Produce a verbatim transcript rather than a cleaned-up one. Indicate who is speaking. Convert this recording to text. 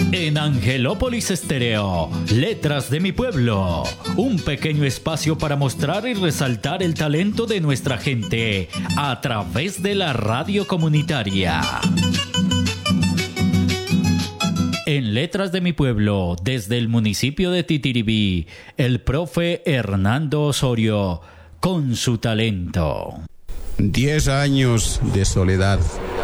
Speaker 1: En Angelópolis Estéreo, Letras de mi Pueblo, un pequeño espacio para mostrar y resaltar el talento de nuestra gente a través de la radio comunitaria. En Letras de mi Pueblo, desde el municipio de Titiribí, el profe Hernando Osorio, con su talento.
Speaker 2: Diez años de soledad.